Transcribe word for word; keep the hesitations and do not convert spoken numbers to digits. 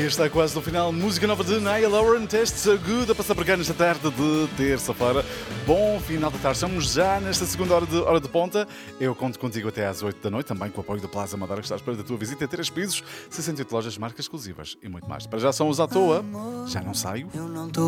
está quase no final. Música nova de Niall Horan, Test So Good, a passar por cá nesta tarde de terça-feira. Bom final da tarde. Estamos já nesta segunda hora de, hora de ponta. Eu conto contigo até às oito da noite, também com o apoio da Plaza Madeira, que está à espera da tua visita. Três pisos, sessenta e oito lojas, marcas exclusivas e muito mais. Para já são os à toa. Já não saio.